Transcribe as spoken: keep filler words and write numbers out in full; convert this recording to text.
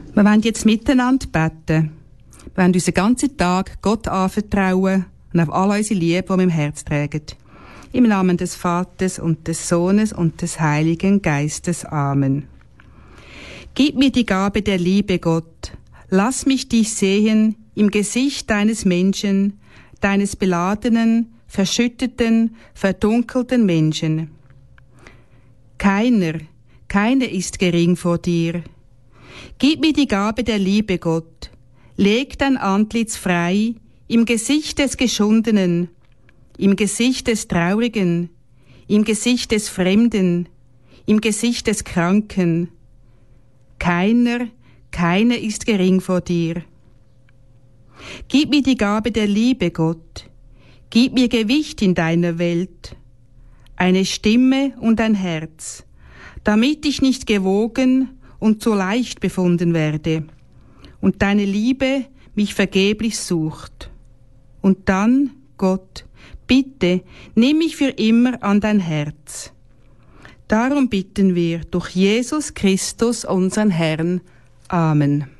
Wir wollen jetzt miteinander beten. Wir wollen unseren ganzen Tag Gott anvertrauen und auf all unsere Liebe, die wir im Herz tragen. Im Namen des Vaters und des Sohnes und des Heiligen Geistes. Amen. Gib mir die Gabe der Liebe, Gott. Lass mich dich sehen im Gesicht deines Menschen, deines beladenen, verschütteten, verdunkelten Menschen. Keiner, keiner ist gering vor dir. Gib mir die Gabe der Liebe, Gott. Leg dein Antlitz frei im Gesicht des Geschundenen, im Gesicht des Traurigen, im Gesicht des Fremden, im Gesicht des Kranken. Keiner, keiner ist gering vor dir. Gib mir die Gabe der Liebe, Gott. Gib mir Gewicht in deiner Welt, eine Stimme und ein Herz, damit ich nicht gewogen und so leicht befunden werde und deine Liebe mich vergeblich sucht. Und dann, Gott, bitte, nimm mich für immer an dein Herz. Darum bitten wir durch Jesus Christus, unseren Herrn. Amen.